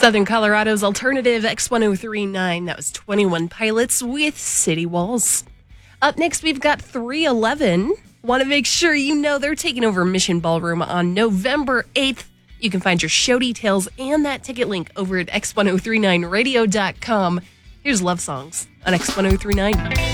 Southern Colorado's alternative X1039. That was 21 Pilots with City Walls. Up next, we've got 311. Want to make sure you know they're taking over Mission Ballroom on November 8th. You can find your show details and that ticket link over at x1039radio.com. Here's Love Songs on X1039.